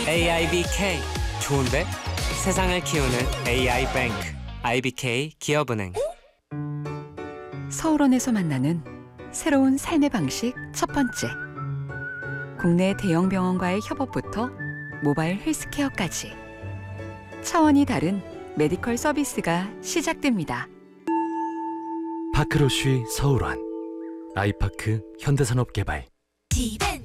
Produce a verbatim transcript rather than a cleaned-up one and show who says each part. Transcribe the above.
Speaker 1: 에이아이비케이 좋은데? 세상을 키우는 에이아이뱅크 아이비케이 기업은행.
Speaker 2: 서울원에서 만나는 새로운 삶의 방식 첫 번째. 국내 대형 병원과의 협업부터 모바일 헬스케어까지 차원이 다른 메디컬 서비스가 시작됩니다.
Speaker 3: 파크로쉬 서울원, 아이파크 현대산업개발.
Speaker 4: 티벤